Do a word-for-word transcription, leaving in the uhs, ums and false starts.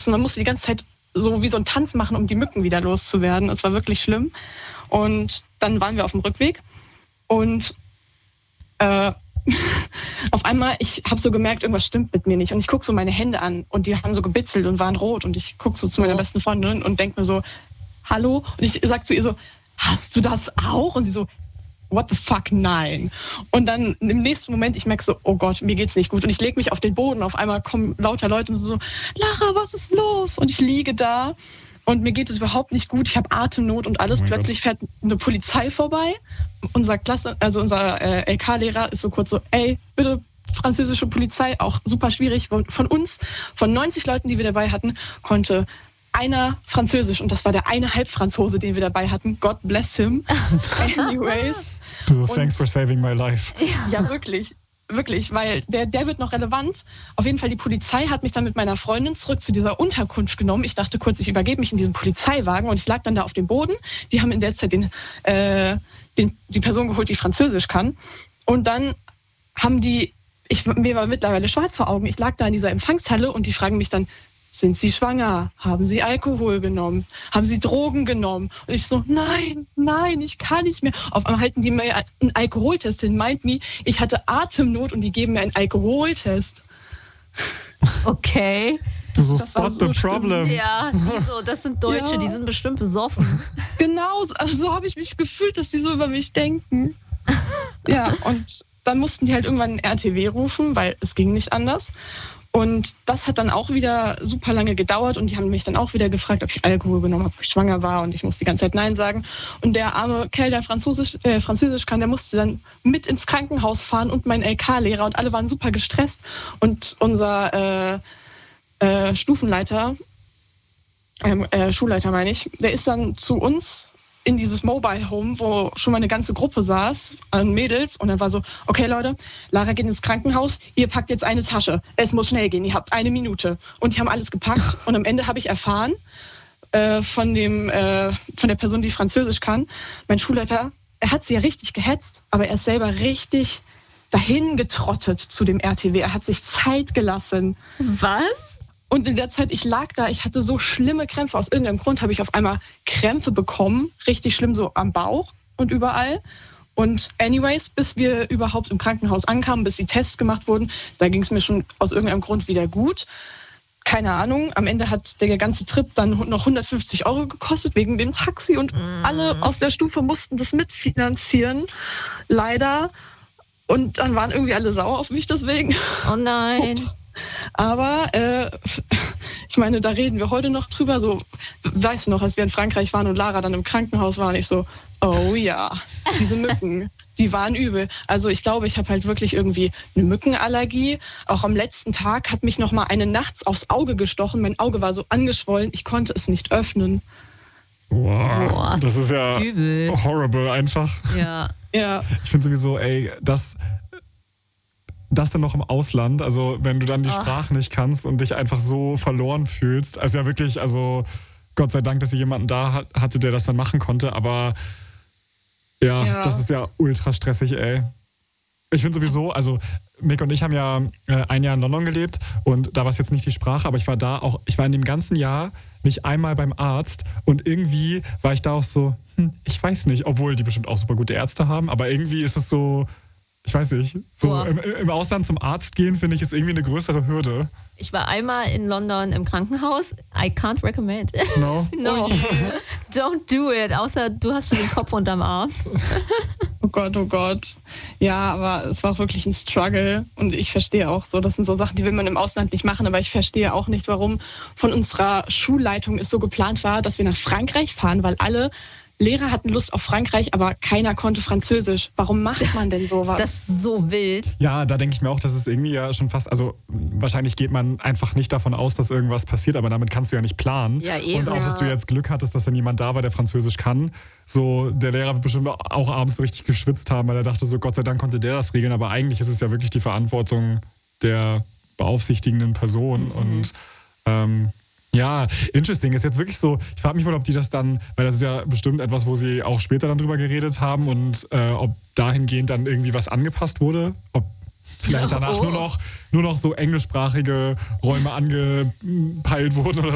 kotzen. Man musste die ganze Zeit so wie so einen Tanz machen, um die Mücken wieder loszuwerden. Es war wirklich schlimm. Und dann waren wir auf dem Rückweg und äh, auf einmal, ich habe so gemerkt, irgendwas stimmt mit mir nicht. Und ich gucke so meine Hände an und die haben so gebitzelt und waren rot. Und ich gucke so zu meiner besten Freundin und denke mir so, hallo? Und ich sage zu ihr so, hast du das auch? Und sie so, what the fuck, nein. Und dann im nächsten Moment, ich merke so, oh Gott, mir geht's nicht gut. Und ich lege mich auf den Boden. Auf einmal kommen lauter Leute und so, Lara, was ist los? Und ich liege da und mir geht es überhaupt nicht gut. Ich habe Atemnot und alles. Oh Plötzlich Gott. Fährt eine Polizei vorbei. Unser Klasse, also unser äh, L K-Lehrer ist so kurz so, ey, bitte französische Polizei, auch super schwierig. Von uns, von neunzig Leuten, die wir dabei hatten, konnte einer Französisch. Und das war der eine Halbfranzose, den wir dabei hatten. God bless him. Anyways. Du so, thanks for saving my life. Ja, wirklich. Wirklich, weil der, der wird noch relevant. Auf jeden Fall, die Polizei hat mich dann mit meiner Freundin zurück zu dieser Unterkunft genommen. Ich dachte kurz, ich übergebe mich in diesen Polizeiwagen und ich lag dann da auf dem Boden. Die haben in der Zeit den, äh, den, die Person geholt, die Französisch kann. Und dann haben die, ich, mir war mittlerweile schwarz vor Augen, ich lag da in dieser Empfangshalle und die fragen mich dann, sind Sie schwanger? Haben Sie Alkohol genommen? Haben Sie Drogen genommen? Und ich so, nein, nein, ich kann nicht mehr. Auf einmal halten die mir einen Alkoholtest hin. Meint me, ich hatte Atemnot und die geben mir einen Alkoholtest. Okay. Du so, spot so the problem. Schlimm. Ja, die so, das sind Deutsche, ja. Die sind bestimmt besoffen. Genau, also so habe ich mich gefühlt, dass die so über mich denken. Ja, und dann mussten die halt irgendwann einen R T W rufen, weil es ging nicht anders. Und das hat dann auch wieder super lange gedauert und die haben mich dann auch wieder gefragt, ob ich Alkohol genommen habe, ob ich schwanger war und ich musste die ganze Zeit Nein sagen. Und der arme Kerl, der Französisch, äh, Französisch kann, der musste dann mit ins Krankenhaus fahren und mein L K-Lehrer und alle waren super gestresst. Und unser äh, äh, Stufenleiter, äh, äh, Schulleiter meine ich, der ist dann zu uns in dieses Mobile Home, wo schon mal eine ganze Gruppe saß an Mädels und dann war so, okay Leute, Lara geht ins Krankenhaus, ihr packt jetzt eine Tasche, es muss schnell gehen, ihr habt eine Minute. Und die haben alles gepackt und am Ende habe ich erfahren äh, von dem äh, von der Person, die Französisch kann, mein Schulleiter, er hat sie ja richtig gehetzt, aber er ist selber richtig dahin getrottet zu dem R T W, er hat sich Zeit gelassen. Was? Und in der Zeit, ich lag da, ich hatte so schlimme Krämpfe. Aus irgendeinem Grund habe ich auf einmal Krämpfe bekommen. Richtig schlimm, so am Bauch und überall. Und anyways, bis wir überhaupt im Krankenhaus ankamen, bis die Tests gemacht wurden, da ging es mir schon aus irgendeinem Grund wieder gut. Keine Ahnung. Am Ende hat der ganze Trip dann noch hundertfünfzig Euro gekostet wegen dem Taxi. Und mm. alle aus der Stufe mussten das mitfinanzieren. Leider. Und dann waren irgendwie alle sauer auf mich deswegen. Oh nein. Ups. Aber äh, ich meine, da reden wir heute noch drüber. So, weißt du noch, als wir in Frankreich waren und Lara dann im Krankenhaus war, ich so, oh ja, diese Mücken, die waren übel. Also ich glaube, ich habe halt wirklich irgendwie eine Mückenallergie. Auch am letzten Tag hat mich noch mal eine nachts aufs Auge gestochen. Mein Auge war so angeschwollen, ich konnte es nicht öffnen. Wow, Boah, das ist ja übel. Horrible einfach. Ja. Ja. Ich finde sowieso, ey, das... Das dann noch im Ausland, also wenn du dann die Ach. Sprache nicht kannst und dich einfach so verloren fühlst. Also ja wirklich, also Gott sei Dank, dass ihr jemanden da hatte, der das dann machen konnte, aber ja, ja. das ist ja ultra stressig, ey. Ich finde sowieso, also Mick und ich haben ja äh, ein Jahr in London gelebt und da war es jetzt nicht die Sprache, aber ich war da auch, ich war in dem ganzen Jahr nicht einmal beim Arzt und irgendwie war ich da auch so, hm, ich weiß nicht, obwohl die bestimmt auch super gute Ärzte haben, aber irgendwie ist es so, ich weiß nicht, so im, im Ausland zum Arzt gehen, finde ich, ist irgendwie eine größere Hürde. Ich war einmal in London im Krankenhaus. I can't recommend. No? No. Oh Don't do it, außer du hast schon den Kopf unterm Arm. Oh Gott, oh Gott. Ja, aber es war auch wirklich ein Struggle und ich verstehe auch so, das sind so Sachen, die will man im Ausland nicht machen, aber ich verstehe auch nicht, warum von unserer Schulleitung es so geplant war, dass wir nach Frankreich fahren, weil alle Lehrer hatten Lust auf Frankreich, aber keiner konnte Französisch. Warum macht man denn sowas? Das ist so wild. Ja, da denke ich mir auch, dass es irgendwie ja schon fast, also wahrscheinlich geht man einfach nicht davon aus, dass irgendwas passiert, aber damit kannst du ja nicht planen. Ja, eben. Und auch, dass du jetzt Glück hattest, dass dann jemand da war, der Französisch kann. So, der Lehrer wird bestimmt auch abends so richtig geschwitzt haben, weil er dachte so, Gott sei Dank konnte der das regeln, aber eigentlich ist es ja wirklich die Verantwortung der beaufsichtigenden Person mhm. und ähm, ja, interesting. Ist jetzt wirklich so, ich frage mich wohl, ob die das dann, weil das ist ja bestimmt etwas, wo sie auch später dann drüber geredet haben und äh, ob dahingehend dann irgendwie was angepasst wurde, ob vielleicht danach oh. nur noch nur noch so englischsprachige Räume angepeilt wurden oder